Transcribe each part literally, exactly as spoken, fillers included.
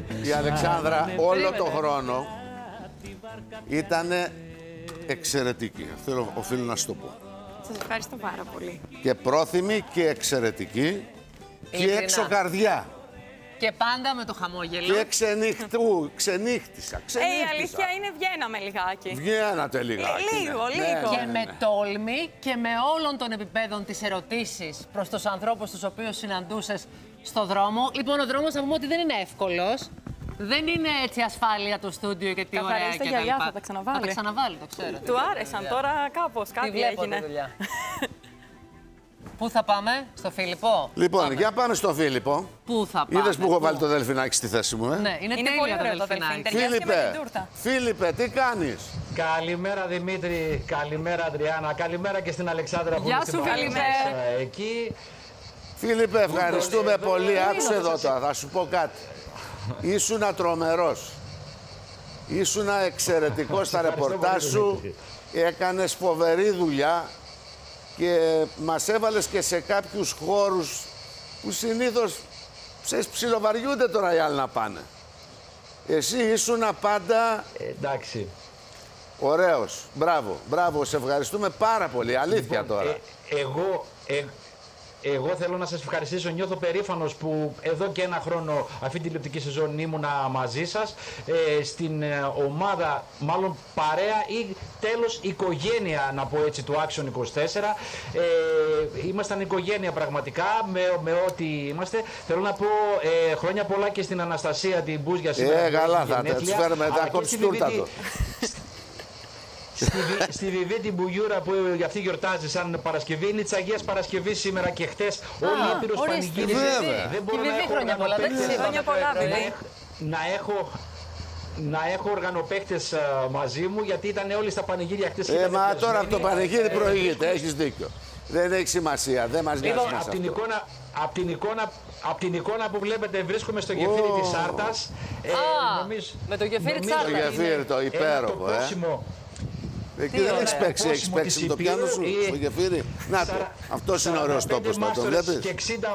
Η Αλεξάνδρα όλο το χρόνο ήταν εξαιρετική. Θέλω, οφείλω να σου το πω. Σας ευχαριστώ πάρα πολύ. Και πρόθυμη και εξαιρετική και Ειλικρινά. έξω καρδιά. Και πάντα με το χαμόγελο. Και ξενύχτου, ξενύχτησα, ξενύχτησα. Ε, η αλήθεια είναι βγαίναμε λιγάκι. Βγαίνατε λιγάκι. Ε, λίγο, ναι. λίγο. Ναι, Και ναι, με ναι. τόλμη και με όλων των επιπέδων της ερωτήσεις προς τους ανθρώπους τους οποίους συναντούσες στο δρόμο. Λοιπόν, ο δρόμος, να πούμε ότι δεν είναι εύκολος. Δεν είναι έτσι ασφάλεια το στούντιο και τι ωραία Καθαρίστε και τα γυαλιά, λοιπά. θα τα ξαναβάλει. Θα τα ξαναβάλει, το ξέρω. Του άρεσαν τώρα κάπως, Τη κάτι βλέπω τη έγινε. δουλειά. Πού θα πάμε, στο Φίλιππο? Λοιπόν, Πάμε. για πάμε στο Φίλιππο. Πού θα πάμε? Είδες που έχω πού? βάλει το δελφινάκι στη θέση μου, ε? Ναι, είναι, Είναι τέλεια πολύ το ωραίο το δελφινάκι. δελφίνι. Ταιριάζει και με Φίλιππε, την τούρτα. Φίλιππε, τι κάνεις? Καλημέρα Δημήτρη, καλημέρα Αντριάννα, καλημέρα και στην Αλεξάνδρα που Γεια είναι σου, στην παρέα Φίλιππε. μας, ε, εκεί. Φίλιππε, ευχαριστούμε εδώ, πολύ. εδώ, Άκουσε εδώ, εδώ εδώ. τώρα, θα σου πω κάτι. Ήσουνα τρομερός. Ήσουνα εξαιρετικός στα ευχαριστώ ρεπορτάζ πολύ, σου. Δημήτρη. Έκανες φοβερή δουλειά και μας έβαλες και σε κάποιους χώρους που συνήθως ξέρεις, ψιλοβαριούνται τώρα οι άλλοι να πάνε. Εσύ ήσουνα πάντα Ε, εντάξει. ωραίος. Μπράβο, μπράβο. Σε ευχαριστούμε πάρα πολύ. Αλήθεια Λοιπόν, τώρα. ε, εγώ, ε, εγώ θέλω να σας ευχαριστήσω. Νιώθω περήφανος που εδώ και ένα χρόνο αυτή τη τηλεοπτική σεζόν ήμουνα μαζί σας. Ε, στην ε, ομάδα, μάλλον παρέα ή τέλος οικογένεια, να πω έτσι, του Action είκοσι τέσσερα. Ε, ήμασταν οικογένεια πραγματικά με, με ό,τι είμαστε. Θέλω να πω ε, χρόνια πολλά και στην Αναστασία την Μπούζια σήμερα. Ε, που καλά, έχει θα γενέθλια, τις φέρουμε, αλλά θα και κόψει στη τούρτα Βιβίτη- του. Στη, Βι- στη Βιβί την Μπουγιούρα που για αυτή γιορτάζει σαν Παρασκευή, είναι της Αγίας Παρασκευής σήμερα και χτες. Όλη η Ήπειρος ορίστε. πανηγύριζε. Βέβαια. Δεν μπορώ Τη να Βιβί έχω χρόνια πολλά, δεν οργανοπαίκτες- της είπαμε. Χρόνια πολλά, να Βιβί. έχ- Να έχω... Να έχω οργανοπαίκτες α, μαζί μου, γιατί ήταν όλοι στα πανηγύρια χτες. και Ε, ήταν μα τώρα πιασμένοι. από το πανηγύρι Ε, προηγείται. Έχεις δίκιο. Δεν έχει σημασία. Δεν μας νοιάζει Λοιπόν, μας από την, αυτό. εικόνα, απ' την, εικόνα, απ' την εικόνα που βλέπετε βρίσκομαι στο γεφύρι Ω. της Σάρτας. Ε, Α, νομίζω- με το γεφύρι της νομίζω Σάρτας. Το ότι γεφύρι είναι το ένα υπέροχο, ε. τοπόσιμο. Εκεί Τι δεν ωραία. έχεις παίξει, έχεις Πόσιμο παίξει της με το πιάνο σου Υπήρου, στο ή- γεφύρι. Να το, Σαρα- αυτός είναι ωραίος σαράντα πέντε τόπος, να το μάστορες βλέπεις. Και εξήντα,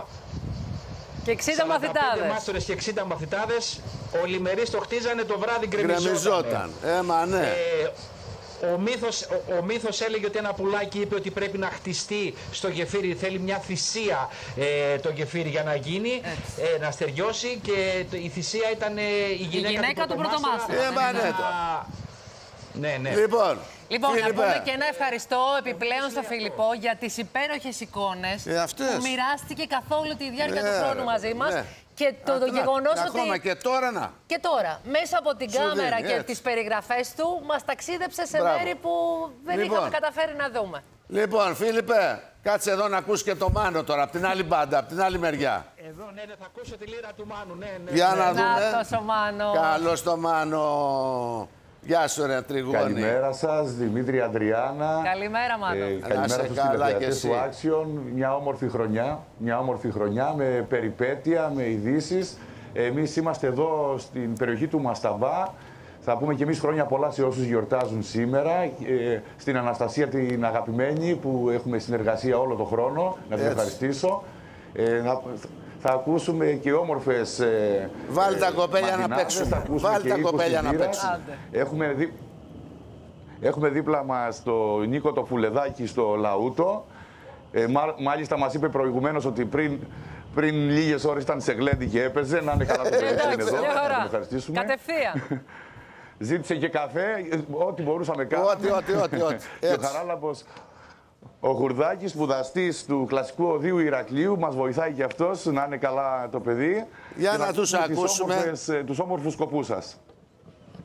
Και εξήντα σαράντα πέντε μαθητάδες. μάστορες και εξήντα μαθητάδες. Ο Λιμερής το χτίζανε, το βράδυ γκρεμιζόταν. Γκρεμιζόταν. Ε, μα ναι. Ε, ο, μύθος, ο, ο μύθος έλεγε ότι ένα πουλάκι είπε ότι πρέπει να χτιστεί στο γεφύρι, θέλει μια θυσία ε, το γεφύρι για να γίνει, ε, να στεριώσει, και το- η θυσία ήταν ε, η γυναίκα, γυναίκα του πρωτομάστορα. Ε, μα ναι, Α, ναι, ναι. Λοιπόν, Λοιπόν, να Φίλιππε, πούμε και ένα ευχαριστώ επιπλέον στο Φιλιππό για τις υπέροχες εικόνες Ε, αυτές. που μοιράστηκε καθ' όλη τη διάρκεια Ναι, του χρόνου ρε, μαζί μας. ναι. Και το, το να- γεγονός να, ότι. Ακόμα και τώρα να. Και τώρα, μέσα από την Σου κάμερα δίνει, και έτσι. τις περιγραφές του, μας ταξίδεψε σε Μπράβο. μέρη που δεν Λοιπόν. είχαμε καταφέρει να δούμε. Λοιπόν, Φίλιππε, κάτσε εδώ να ακούσει και το Μάνο τώρα, από την άλλη μπάντα, από την άλλη μεριά. Εδώ, ναι, ναι, θα ακούσω τη λύρα του Μάνου, ναι, ναι. Για ναι. να δούμε. Να το Μάνο. Καλώς το Μάνο. Γεια σου ρε Τριγώνη. Καλημέρα σας, Δημήτρη Αντριάννα. Καλημέρα, Μάνο. Ε, Να καλημέρα σε στους καλά τηλεθεατές κι του εσύ. Action. Μια όμορφη χρονιά, μια όμορφη χρονιά με περιπέτεια, με ειδήσεις. Εμείς είμαστε εδώ στην περιοχή του Μασταμπά. Θα πούμε και εμείς χρόνια πολλά σε όσους γιορτάζουν σήμερα. Ε, στην Αναστασία την αγαπημένη που έχουμε συνεργασία όλο τον χρόνο. Να την Έτσι. ευχαριστήσω. Ε, να, θα ακούσουμε και όμορφες ε, Βάλτε τα κοπέλια να ματινάδες, παίξουν. θα ακούσουμε Βάλτε και τα ήχος κοπέλια να της μπύρας. παίξουν. Άντε. Έχουμε, δι... Έχουμε δίπλα μας το Νίκο το Φουλεδάκι στο Λαούτο. Ε, μα... Μάλιστα μας είπε προηγουμένως ότι πριν, πριν λίγες ώρες ήταν σε γλέντι και έπαιζε. Να είναι καλά το παιδί είναι Εντάξει, εδώ. μια Να τον χαρά. ευχαριστήσουμε. Κατευθείαν. Ζήτησε και καφέ, ε, ό,τι μπορούσαμε να κάνουμε. Ό,τι, ό,τι, ό,τι, ό,τι. Και ο Έτσι. Χαράλαμπος, ο Γουρδάκης, σπουδαστής του κλασικού οδείου Ηρακλείου, μας βοηθάει και αυτός να είναι καλά το παιδί. Για Και να τους ακούσουμε τις ακούσουμε. όμορφες, ε, τους όμορφους σκοπούς σας.